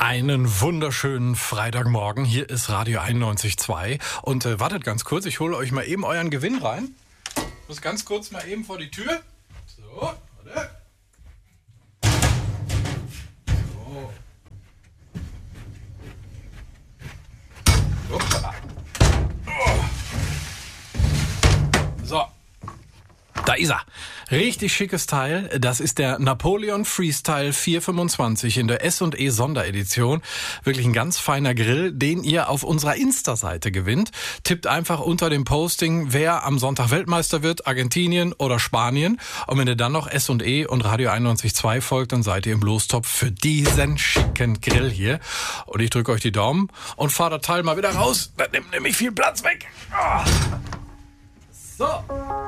Einen wunderschönen Freitagmorgen. Hier ist Radio 91.2. Und wartet ganz kurz, ich hole euch mal eben euren Gewinn rein. Ich muss ganz kurz mal eben vor die Tür. So, warte. So. Hoppala. So. Da ist er. Richtig schickes Teil. Das ist der Napoleon Freestyle 425 in der S&E Sonderedition. Wirklich ein ganz feiner Grill, den ihr auf unserer Insta-Seite gewinnt. Tippt einfach unter dem Posting, wer am Sonntag Weltmeister wird, Argentinien oder Spanien. Und wenn ihr dann noch S&E und Radio 91.2 folgt, dann seid ihr im Lostopf für diesen schicken Grill hier. Und ich drücke euch die Daumen und fahre das Teil mal wieder raus. Das nimmt nämlich viel Platz weg. So.